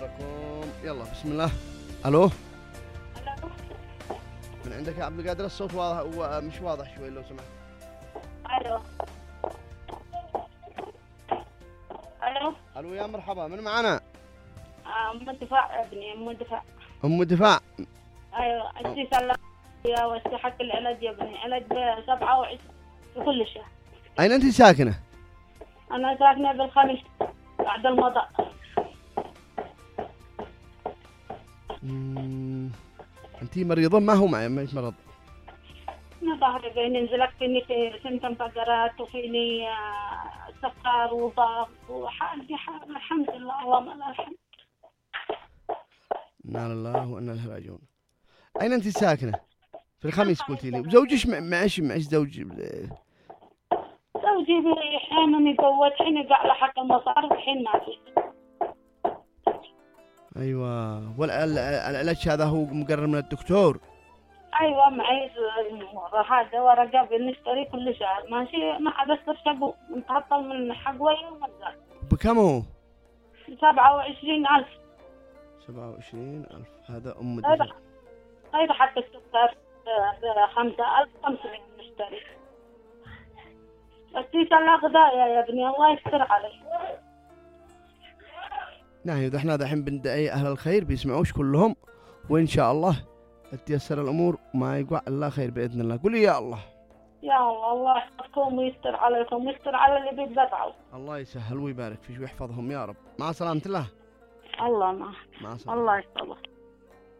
لكم. يلا بسم الله. الو من عندك يا عبد القادر؟ الصوت واضح مش واضح شوي لو سمحت. الو الو الو يا مرحبا، من معنا؟ ام الدفاع يا ابني، ام الدفاع. ام دفاع. ايوه انتي سلام واستحق العلاج يا ابني، علاج ب 27 في كل شهر. اين انت ساكنه؟ انا ساكنه بالخميس بعد المضاء. انت مريضه؟ ما هو معي مش مرض. انا ظهري بين نزلت فيني في سنتم فقرات وفيني سكر وضغط وحالتي حال الحمد لله اللهم لك الحمد. انا لله وانا اليه راجعون. اين انت ساكنه؟ في الخميس قلتي لي. وزوجك معش زوج؟ زوجي احيانا يقوت، حين يقع له حق المصارف وحين ما في. ايوه. والعلاج هذا هو مقرر من الدكتور؟ ايوه معي هذا ورقه بنشتري كل شهر ماشي، ما حد استرشقه متعطل من حق ويا ومزال. بكم هو؟ 27,000. 27,000. هذا ام الدفاع. غير حق السكر ب 5,500 نشتري. بس يسلى غذاء يا ابني الله يستر علي. نعم احنا دحين بندعي اهل الخير بيسمعوش كلهم، وان شاء الله تيسر الامور وما يقع الا خير باذن الله. قولي يا الله. يا الله الله يحفظكم ويستر عليكم ويستر على اللي بيتبعوا. الله يسهل ويبارك فيك ويحفظهم يا رب. مع سلامة الله. الله معه. مع السلامة. الله يسلمك.